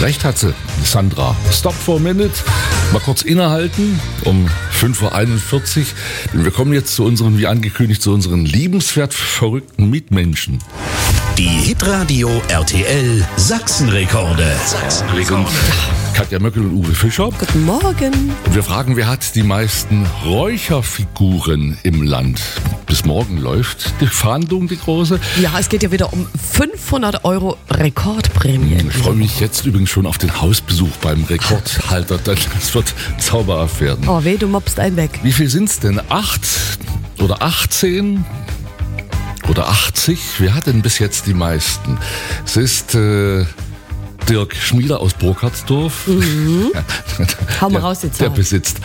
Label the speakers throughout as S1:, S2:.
S1: Recht hat sie, Sandra. Stop for a minute. Mal kurz innehalten um 5.41 Uhr. Denn wir kommen jetzt zu unseren, wie angekündigt, zu unseren liebenswert verrückten Mitmenschen.
S2: Die Hitradio RTL Sachsenrekorde.
S1: Katja Möckel und Uwe Fischer.
S3: Guten Morgen.
S1: Und wir fragen, wer hat die meisten Räucherfiguren im Land? Bis morgen läuft die Verhandlung, die große.
S3: Ja, es geht ja wieder um 500 € Rekordprämie.
S1: Ich freue mich jetzt übrigens schon auf den Hausbesuch beim Rekordhalter. Das wird zauberhaft werden.
S3: Oh weh, du mobst einen weg.
S1: Wie viel sind es denn? 8 oder 18 oder 80? Wer hat denn bis jetzt die meisten? Es ist Dirk Schmieder aus Burkhardsdorf.
S3: Hau mal raus die Zahl.
S1: Der besitzt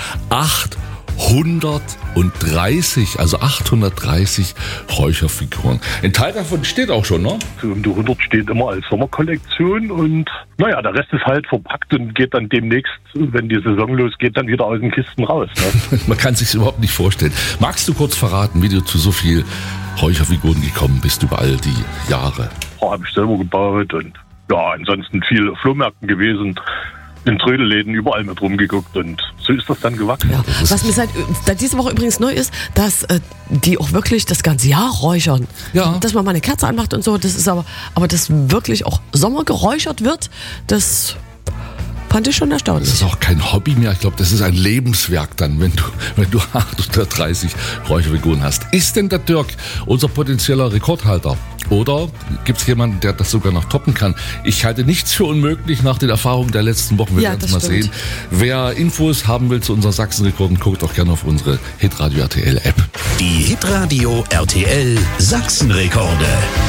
S1: 830, also 830 Räucherfiguren. Ein Teil davon steht auch schon, ne?
S4: Um die 100 steht immer als Sommerkollektion und naja, der Rest ist halt verpackt und geht dann demnächst, wenn die Saison losgeht, dann wieder aus den Kisten raus. Ne?
S1: Man kann sich überhaupt nicht vorstellen. Magst du kurz verraten, wie du zu so viel Räucherfiguren gekommen bist über all die Jahre?
S4: Habe ich selber gebaut und ja, ansonsten viel auf Flohmärkten gewesen, in Trödelläden überall mit rumgeguckt und so ist das dann gewachsen.
S3: Ja. Was mir seit diese Woche übrigens neu ist, dass die auch wirklich das ganze Jahr räuchern.
S1: Ja.
S3: Dass man mal eine Kerze anmacht und so, das ist aber dass wirklich auch Sommer geräuchert wird, das fand ich schon erstaunlich.
S1: Das ist auch kein Hobby mehr. Ich glaube, das ist ein Lebenswerk dann, wenn du 830 Räucherfiguren hast. Ist denn der Dirk unser potenzieller Rekordhalter? Oder gibt es jemanden, der das sogar noch toppen kann? Ich halte nichts für unmöglich nach den Erfahrungen der letzten Wochen. Wir werden es mal sehen. Wer Infos haben will zu unseren Sachsenrekorden, guckt auch gerne auf unsere Hitradio RTL App.
S2: Die Hitradio RTL Sachsenrekorde.